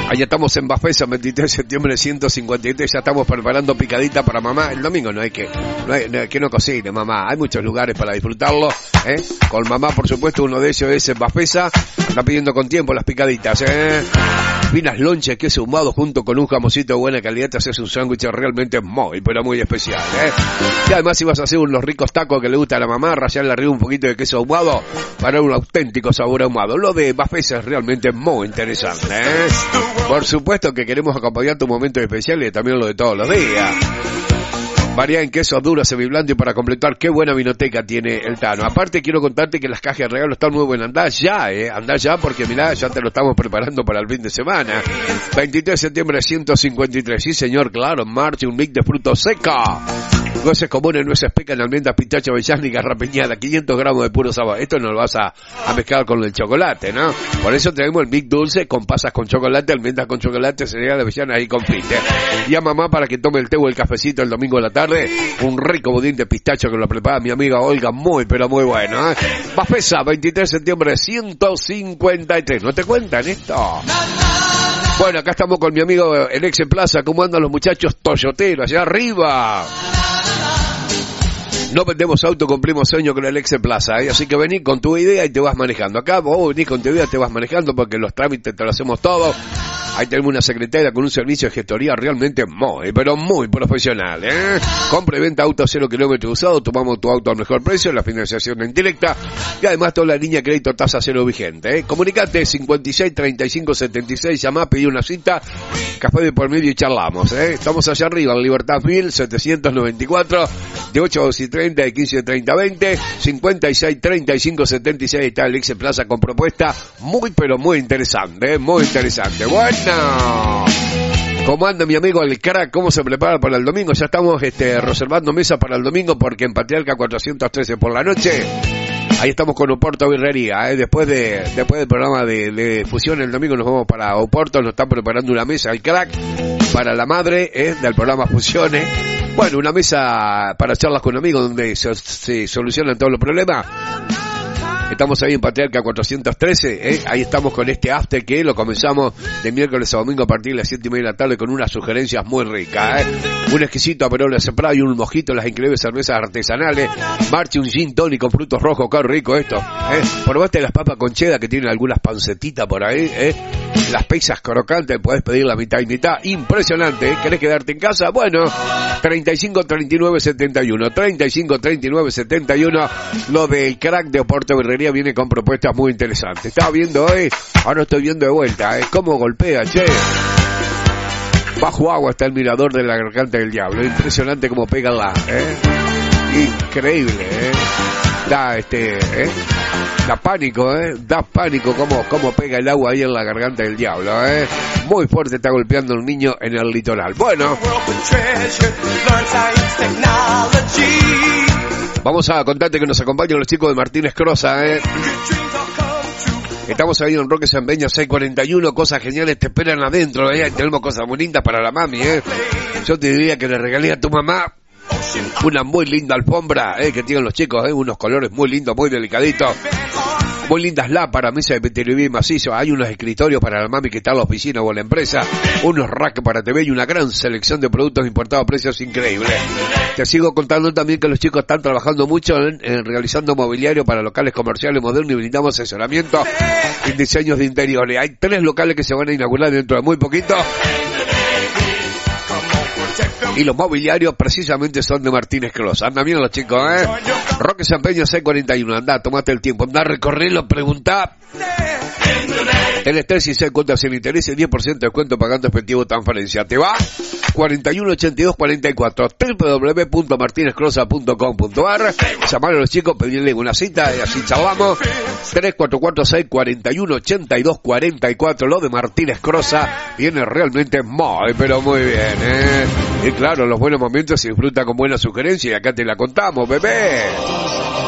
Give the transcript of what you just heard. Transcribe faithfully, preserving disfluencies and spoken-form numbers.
Allá estamos en Bafesa, veintitrés de septiembre ciento cincuenta y tres, ya estamos preparando picadita para mamá. El domingo no hay que, no hay, no, que no cocine mamá, hay muchos lugares para disfrutarlo, ¿eh? Con mamá, por supuesto, uno de ellos es en Bafesa, está pidiendo con tiempo las picaditas, ¿eh? Finas lonches, queso ahumado junto con un jamoncito de buena calidad, te haces un sándwich realmente muy, pero muy especial, ¿eh? Y además si vas a hacer unos ricos tacos que le gusta a la mamá, rallarle arriba un poquito de queso ahumado para un auténtico sabor ahumado. Lo de Bafesa es realmente muy interesante, ¿eh? Por supuesto que queremos acompañar tu momento especial y también lo de todos los días. Variedad en quesos duros, semiblando y para completar, qué buena vinoteca tiene el Tano. Aparte quiero contarte que las cajas de regalo están muy buenas. Andá ya, eh, andá ya porque mirá, ya te lo estamos preparando para el fin de semana. veintitrés de septiembre ciento cincuenta y tres, sí señor, claro, en marcha un mix de frutos secos. Nueces comunes, nueces pecan, almendras, pistacho, avellanas y garrapiñada, quinientos gramos de puro sabor. Esto no lo vas a, a mezclar con el chocolate, ¿no? Por eso tenemos el mix dulce con pasas con chocolate, almendras con chocolate, cereal, avellanas y confite. Y a mamá para que tome el té o el cafecito el domingo de la tarde, un rico budín de pistacho que lo prepara mi amiga Olga, muy pero muy bueno, ¿eh? Bafesa, veintitrés de septiembre ciento cincuenta y tres. ¿No te cuentan esto? Bueno, acá estamos con mi amigo el ex en Plaza. ¿Cómo andan los muchachos toyoteros allá arriba? No vendemos auto, cumplimos sueño con el ex en Plaza, ¿eh? Así que vení con tu idea y te vas manejando. Acá vos venís con tu idea, te vas manejando porque los trámites te lo hacemos todo. Ahí tenemos una secretaria con un servicio de gestoría realmente muy, pero muy profesional, ¿eh? Compra y venta auto cero kilómetros usado, tomamos tu auto al mejor precio, la financiación en directa y además toda la línea de crédito tasa cero vigente, ¿eh? Comunicate cincuenta y seis, treinta y cinco, setenta y seis, llamá, pedí una cita, café de por medio y charlamos, ¿eh? Estamos allá arriba, en Libertad mil setecientos noventa y cuatro, de ocho a dos y treinta, de quince a treinta, veinte, cincuenta y seis, treinta y cinco, setenta y seis, está el Ex Plaza con propuesta muy, pero muy interesante, ¿eh? Muy interesante. Bueno. ¿Cómo anda mi amigo el crack? ¿Cómo se prepara para el domingo? Ya estamos este, reservando mesa para el domingo porque en Patriarca cuatrocientos trece por la noche, ahí estamos con Oporto Birrería, ¿eh? Después de después del programa de, de fusión el domingo nos vamos para Oporto, nos están preparando una mesa el crack para la madre, ¿eh? Del programa Fusiones. Bueno, una mesa para charlas con amigos donde se, se solucionan todos los problemas. Estamos ahí en Patriarca cuatrocientos trece, ¿eh? Ahí estamos con este after que lo comenzamos de miércoles a domingo a partir de las siete y media de la tarde con unas sugerencias muy ricas, ¿eh? Un exquisito aperol separado y un mojito, las increíbles cervezas artesanales, marche un gin tonic con frutos rojos, qué rico esto, ¿eh? Probaste las papas con cheddar que tienen algunas pancetitas por ahí, ¿eh? Las pizzas crocantes, podés pedir la mitad y mitad, impresionante, ¿eh? ¿Querés quedarte en casa? Bueno, treinta y cinco, treinta y nueve, setenta y uno, treinta y cinco, treinta y nueve, setenta y uno, lo del crack de Oporto Birrería viene con propuestas muy interesantes. Estaba viendo hoy, ahora estoy viendo de vuelta, ¿eh? Cómo golpea, che. Bajo agua está el mirador de la Garganta del Diablo. Impresionante cómo pega la, ¿eh? Increíble, ¿eh? Da, este, ¿eh? Da pánico, ¿eh? Da pánico cómo, cómo pega el agua ahí en la Garganta del Diablo, ¿eh? Muy fuerte está golpeando un niño en el litoral. Bueno. Vamos a contarte que nos acompañan los chicos de Martínez Crosa, ¿eh? Estamos ahí en Roque San Peña seiscientos cuarenta y uno, cosas geniales te esperan adentro, ¿eh? Tenemos cosas muy lindas para la mami, ¿eh? Yo te diría que le regalé a tu mamá una muy linda alfombra, ¿eh? Que tienen los chicos, ¿eh? Unos colores muy lindos, muy delicaditos. Muy lindas lámparas, mesa de petrolí macizo, hay unos escritorios para la mami que está en la oficina o en la empresa, unos racks para T V y una gran selección de productos importados a precios increíbles. Te sigo contando también que los chicos están trabajando mucho en, en realizando mobiliario para locales comerciales modernos y brindamos asesoramiento en diseños de interiores. Hay tres locales que se van a inaugurar dentro de muy poquito. Y los mobiliarios precisamente son de Martínez Crosa. Anda bien los chicos, ¿eh? Roque San Peña seiscientos cuarenta y uno. Andá, tomate el tiempo. Andá, recorrelo, preguntá. Tenés tres y seis cuotas sin interés y diez por ciento de descuento pagando efectivo transferencia. ¿Te va? cuarenta y uno, ochenta y dos, cuarenta y cuatro. doble u doble u doble u punto martinez crosa punto com punto a r. Llamar a los chicos, pedirle una cita y así charlamos. tres cuatro cuatro seis, cuarenta y uno, ochenta y dos, cuarenta y cuatro. Lo de Martínez Crosa viene realmente muy, pero muy bien, ¿eh? Y claro, los buenos momentos se disfrutan con buena sugerencia y acá te la contamos, bebé.